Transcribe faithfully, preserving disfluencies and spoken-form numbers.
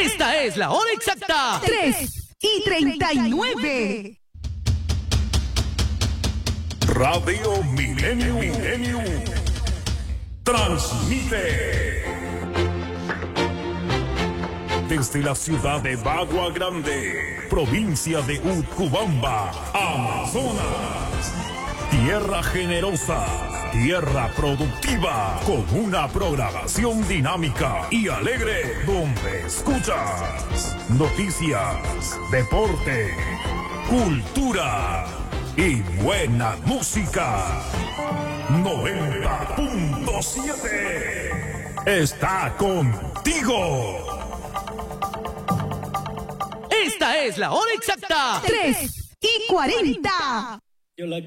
Esta es la hora exacta. tres y treinta y nueve. Radio Milenio, Milenio transmite desde la ciudad de Bagua Grande, provincia de Utcubamba, Amazonas. Tierra generosa, tierra productiva, con una programación dinámica y alegre, donde escuchas noticias, deporte, cultura y buena música. noventa punto siete está contigo. Esta es la hora exacta. tres y cuarenta.